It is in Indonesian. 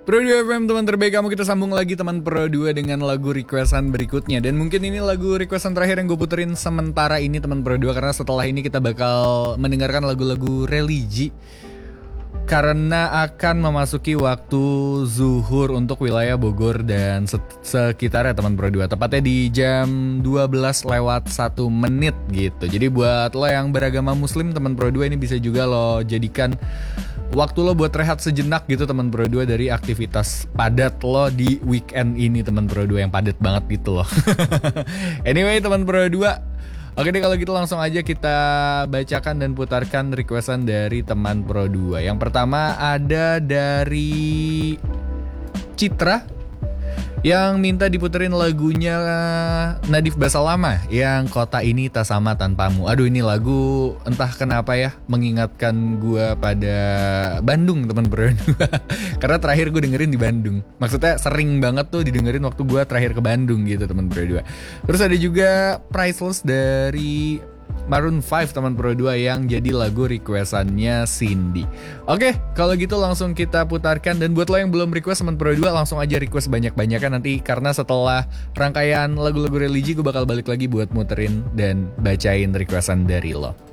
Pro 2 FM teman terbaik kamu, kita sambung lagi teman Pro 2 dengan lagu requestan berikutnya. Dan mungkin ini lagu requestan terakhir yang gue puterin sementara ini teman Pro 2, karena setelah ini kita bakal mendengarkan lagu-lagu religi. Karena akan memasuki waktu zuhur untuk wilayah Bogor dan sekitarnya teman Pro 2. Tepatnya di jam 12 lewat 1 menit gitu. Jadi buat lo yang beragama muslim teman Pro 2, ini bisa juga lo jadikan waktu lo buat rehat sejenak gitu teman Pro 2 dari aktivitas padat lo di weekend ini teman Pro 2 yang padat banget gitu loh. Anyway teman Pro 2, oke deh kalau gitu langsung aja kita bacakan dan putarkan requestan dari teman Pro 2. Yang pertama ada dari Citra yang minta diputerin lagunya Nadif Basalama yang Kota Ini Tak Sama Tanpamu. Aduh, ini lagu entah kenapa ya mengingatkan gue pada Bandung teman Pro 2. Karena terakhir gue dengerin di Bandung. Maksudnya sering banget tuh didengerin waktu gue terakhir ke Bandung gitu teman Pro 2. Terus ada juga Priceless dari Maroon 5 teman Pro 2 yang jadi lagu requestannya Cindy. Oke, kalau gitu langsung kita putarkan. Dan buat lo yang belum request teman Pro 2, langsung aja request banyak-banyakan nanti. Karena setelah rangkaian lagu-lagu religi, gue bakal balik lagi buat muterin dan bacain requestan dari lo.